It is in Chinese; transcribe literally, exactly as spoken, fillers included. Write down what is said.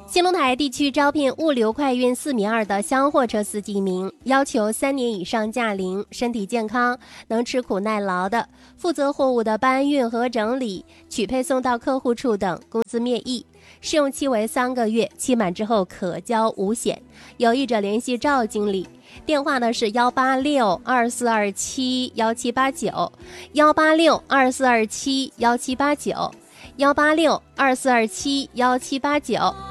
兴隆台地区招聘物流快运四米二的厢货车司机一名，要求三年以上驾龄、身体健康、能吃苦耐劳的，负责货物的搬运和整理、取配送到客户处等，工资面议。试用期为三个月，期满之后可交五险。有意者联系赵经理，电话呢是幺八六二四二七幺七八九，幺八六二四二七幺七八九，幺八六二四二七幺七八九。